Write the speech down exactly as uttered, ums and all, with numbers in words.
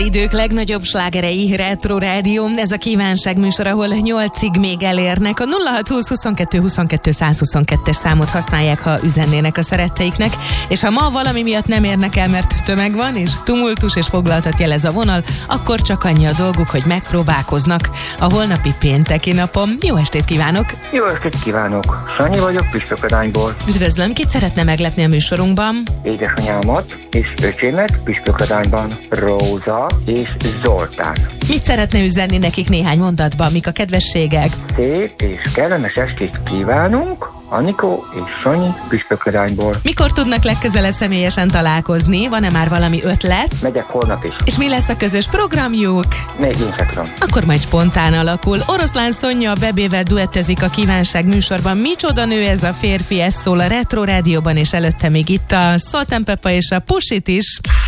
Idők legnagyobb slágerei, Retro Rádió, ez a kívánság műsor, ahol nyolcig még elérnek. A nulla hat húsz huszonkettő huszonkettő száz huszonkettes számot használják, ha üzennének a szeretteiknek, és ha ma valami miatt nem érnek el, mert tömeg van, és tumultus és foglaltat jelez a vonal, akkor csak annyi a dolguk, hogy megpróbálkoznak a holnapi pénteki napon. Jó estét kívánok! Jó estét kívánok! Sanyi vagyok, Püspökladányból. Üdvözlöm, kit szeretne meglepni a műsorunkban? Édesanyámat és öcsémet Püspökladányban, Róza és Zoltán. Mit szeretne üzenni nekik néhány mondatban, mik a kedvességek? Szép és kellemes estét kívánunk, Anikó és Sanyi Püspökladányból. Mikor tudnak legközelebb személyesen találkozni? Van-e már valami ötlet? Megyek holnap is. És mi lesz a közös programjuk? Még én sem tudom. Akkor majd spontán alakul. Oroszlán Szonya a Bebével duettezik a kívánság műsorban. Micsoda nő ez a férfi, ez szól a Retro Rádióban, és előtte még itt a Salt and Pepper és a Push It is.